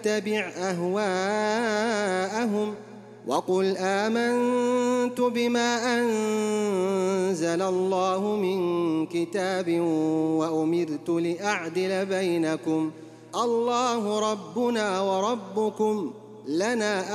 تتبع أهواءهم وقل آمنت بما أنزل الله من كتاب وأمرت لأعدل بينكم الله ربنا وربكم لنا